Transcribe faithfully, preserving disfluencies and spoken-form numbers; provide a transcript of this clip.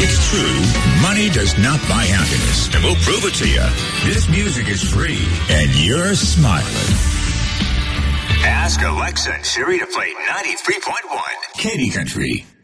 It's true, money does not buy happiness, and we'll prove it to you. This music is free, and you're smiling. Ask Alexa and Siri to play ninety-three point one Katy Country.